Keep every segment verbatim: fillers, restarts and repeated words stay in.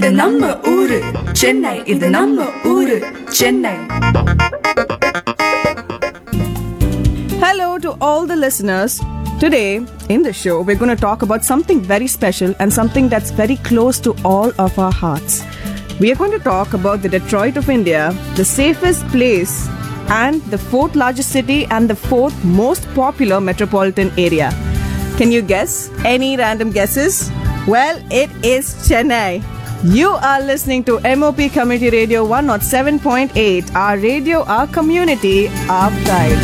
இது நம்ம ஊரு சென்னை, இது நம்ம ஊரு Chennai. Hello to all the listeners. Today in the show we're going to talk about something very special and something that's very close to all of our hearts. We are going to talk about the Detroit of India, the safest place and the fourth largest city and the fourth most popular metropolitan area. Can you guess? Any random guesses? Well, it is Chennai. You are listening to M O P Community Radio one oh seven point eight. Our radio, our community, our pride.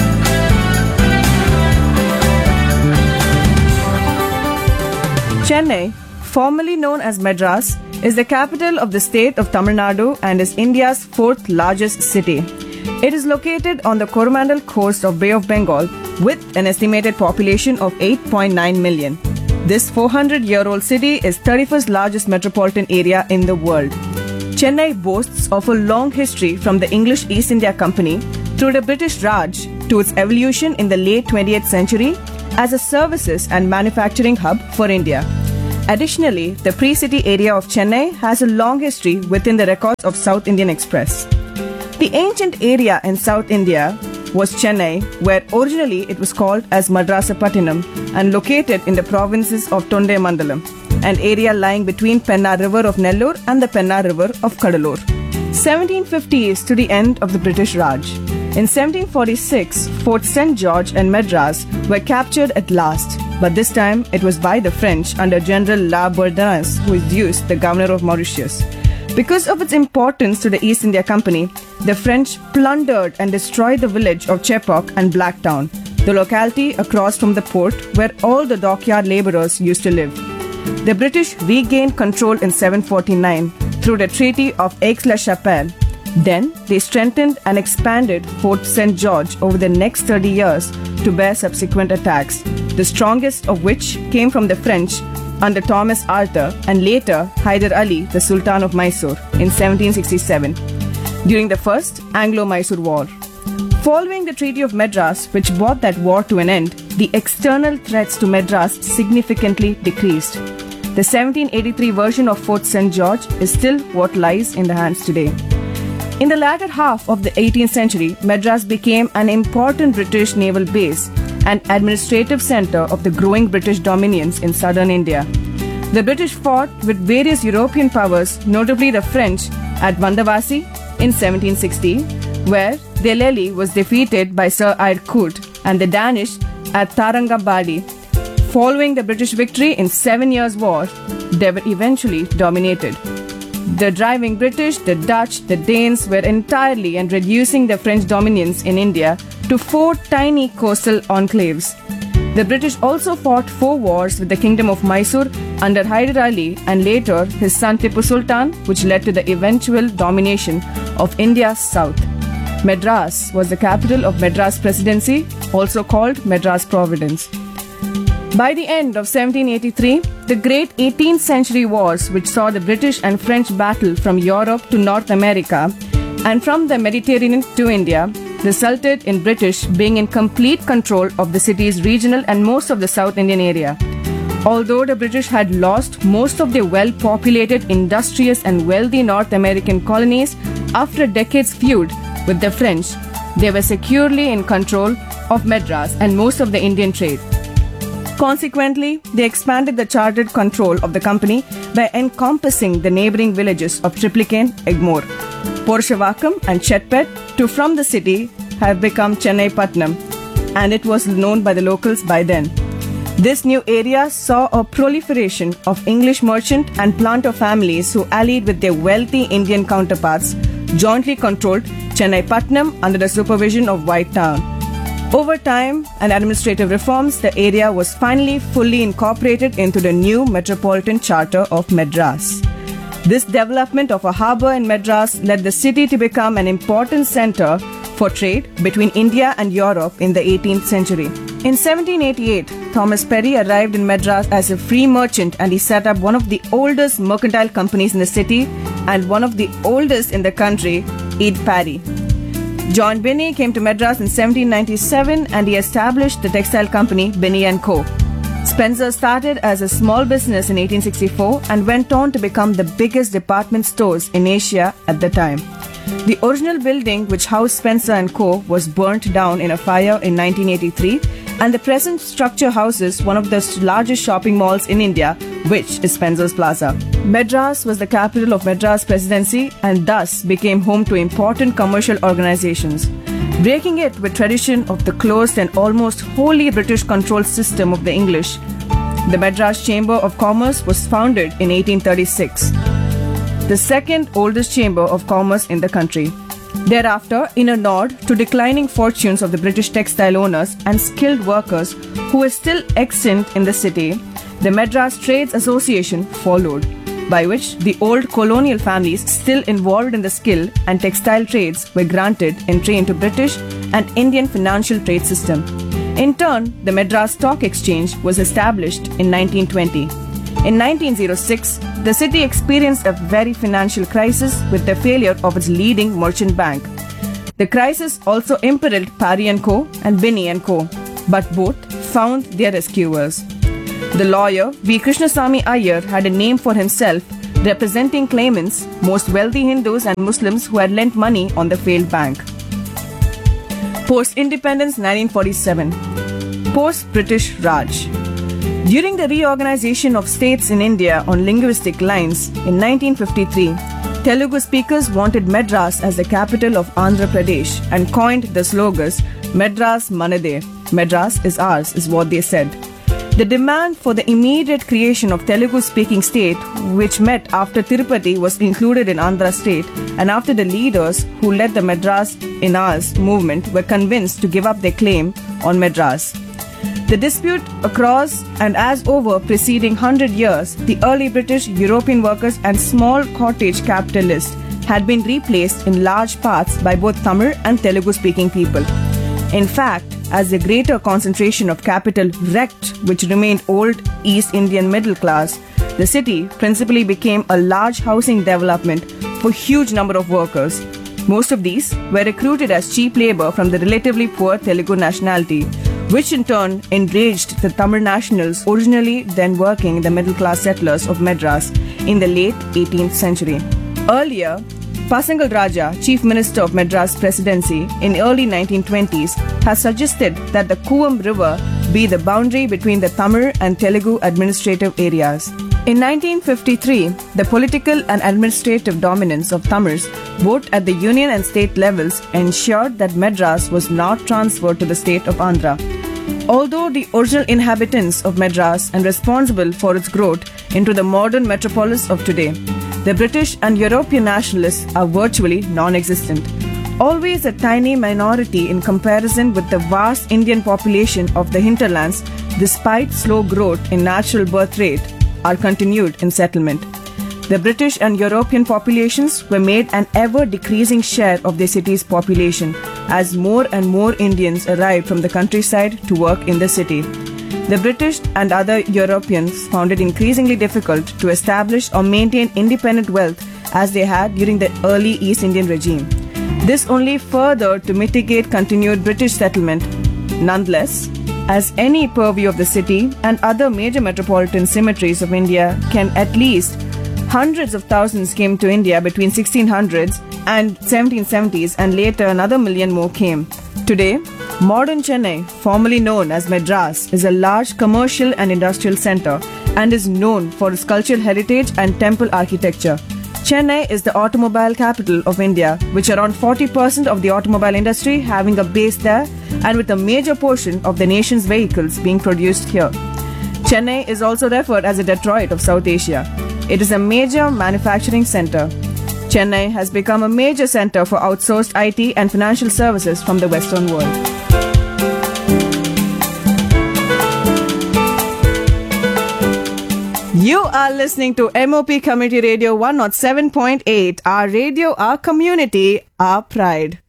Chennai, formerly known as Madras, is the capital of the state of Tamil Nadu and is India's fourth largest city. It is located on the Coromandel coast of Bay of Bengal with an estimated population of eight point nine million. This four hundred year old city is thirty-first largest metropolitan area in the world. Chennai boasts of a long history from the English East India Company through the British Raj to its evolution in the late twentieth century as a services and manufacturing hub for India. Additionally, the pre-city area of Chennai has a long history within the records of South Indian Express. The ancient area in South India was Chennai, where originally it was called as Madrasapattinam and located in the provinces of Tondemandalam, an area lying between Penna River of Nellore and the Penna River of Kadalur. seventeen fifties to the end of the British Raj. In seventeen forty-six, Fort Saint George and Madras were captured at last, but this time it was by the French under General La Bourdonnais, who is used the governor of Mauritius. Because of its importance to the East India Company, the French plundered and destroyed the village of Chepauk and Blacktown, the locality across from the port where all the dockyard labourers used to live. The British regained control in seven forty-nine through the Treaty of Aix-la-Chapelle. Then they strengthened and expanded Fort Saint George over the next thirty years to bear subsequent attacks, the strongest of which came from the French under Thomas Arthur and later Hyder Ali, the Sultan of Mysore, in seventeen sixty-seven, during the First Anglo-Mysore War. Following the Treaty of Madras, which brought that war to an end, the external threats to Madras significantly decreased. The seventeen eighty-three version of Fort Saint George is still what lies in the hands today. In the latter half of the eighteenth century, Madras became an important British naval base and administrative centre of the growing British dominions in southern India. The British fought with various European powers, notably the French, at Vandavasi in seventeen sixty, where Delhi was defeated by Sir Eyre Coote, and the Danish at Tarangabadi. Following the British victory in Seven Years' War, they were eventually dominated. The driving British, the Dutch, the Danes were entirely and reducing the French dominance in India to four tiny coastal enclaves. The British also fought four wars with the Kingdom of Mysore under Hyder Ali and later his son Tipu Sultan, which led to the eventual domination of India's south. Madras was the capital of Madras Presidency, also called Madras Province. By the end of seventeen eighty-three, the great eighteenth century wars, which saw the British and French battle from Europe to North America and from the Mediterranean to India, resulted in British being in complete control of the city's regional and most of the South Indian area. Although the British had lost most of their well-populated, industrious and wealthy North American colonies after a decade's feud with the French, they were securely in control of Madras and most of the Indian trade. Consequently, they expanded the chartered control of the company by encompassing the neighbouring villages of Triplicane, Egmore, Porshavakkam and Chetpet to from the city have become Chennai Patnam, and it was known by the locals by then. This new area saw a proliferation of English merchant and planter families who allied with their wealthy Indian counterparts, jointly controlled Chennai Patnam under the supervision of White Town. Over time and administrative reforms, the area was finally fully incorporated into the new Metropolitan Charter of Madras. This development of a harbour in Madras led the city to become an important centre for trade between India and Europe in the eighteenth century. In seventeen eighty-eight, Thomas Perry arrived in Madras as a free merchant and he set up one of the oldest mercantile companies in the city and one of the oldest in the country, Ede Parry. John Binney came to Madras in seventeen ninety-seven and he established the textile company Binney and Co. Spencer started as a small business in eighteen sixty-four and went on to become the biggest department stores in Asia at the time. The original building which housed Spencer and Co. was burnt down in a fire in nineteen eighty-three, and the present structure houses one of the largest shopping malls in India, which is Spencer's Plaza. Madras was the capital of Madras Presidency and thus became home to important commercial organizations. Breaking it with tradition of the closed and almost wholly British-controlled system of the English, the Madras Chamber of Commerce was founded in eighteen thirty-six, the second oldest chamber of commerce in the country. Thereafter, in a nod to declining fortunes of the British textile owners and skilled workers who were still extant in the city, the Madras Trades Association followed, by which the old colonial families still involved in the skill and textile trades were granted entry into British and Indian financial trade system. In turn, the Madras Stock Exchange was established in nineteen twenty. In nineteen oh six, the city experienced a very financial crisis with the failure of its leading merchant bank. The crisis also imperiled Parry and Co. and Binney and Co., but both found their rescuers. The lawyer V. Krishnasamy Iyer had a name for himself, representing claimants, most wealthy Hindus and Muslims who had lent money on the failed bank. Post-independence nineteen forty-seven. Post-British Raj. During the reorganization of states in India on linguistic lines in nineteen fifty-three, Telugu speakers wanted Madras as the capital of Andhra Pradesh and coined the slogans Madras Manade, Madras is ours, is what they said. The demand for the immediate creation of Telugu-speaking state, which met after Tirupati was included in Andhra state and after the leaders who led the Madras in ours movement were convinced to give up their claim on Madras. The dispute across and as over preceding one hundred years, the early British, European workers and small cottage capitalists had been replaced in large parts by both Tamil and Telugu-speaking people. In fact, as the greater concentration of capital wrecked which remained old East Indian middle class, the city principally became a large housing development for huge number of workers. Most of these were recruited as cheap labor from the relatively poor Telugu nationality, which in turn enraged the Tamil nationals originally then working the middle class settlers of Madras in the late eighteenth century. Earlier, Pasangal Raja, Chief Minister of Madras Presidency in early nineteen twenties, has suggested that the Kuvam River be the boundary between the Tamil and Telugu administrative areas. In nineteen fifty-three, the political and administrative dominance of Tamils, both at the union and state levels, ensured that Madras was not transferred to the state of Andhra. Although the original inhabitants of Madras and responsible for its growth into the modern metropolis of today, the British and European nationalists are virtually non-existent. Always a tiny minority in comparison with the vast Indian population of the hinterlands, despite slow growth in natural birth rate, are continued in settlement. The British and European populations were made an ever-decreasing share of the city's population as more and more Indians arrived from the countryside to work in the city. The British and other Europeans found it increasingly difficult to establish or maintain independent wealth as they had during the early East Indian regime. This only further to mitigate continued British settlement. Nonetheless, as any purview of the city and other major metropolitan symmetries of India can at least hundreds of thousands came to India between sixteen hundreds and seventeen seventies and later another million more came. Today, modern Chennai, formerly known as Madras, is a large commercial and industrial center and is known for its cultural heritage and temple architecture. Chennai is the automobile capital of India, with around forty percent of the automobile industry having a base there and with a major portion of the nation's vehicles being produced here. Chennai is also referred as the Detroit of South Asia. It is a major manufacturing center. Chennai has become a major center for outsourced I T and financial services from the Western world. You are listening to M O P Community Radio one oh seven point eight. Our radio, our community, our pride.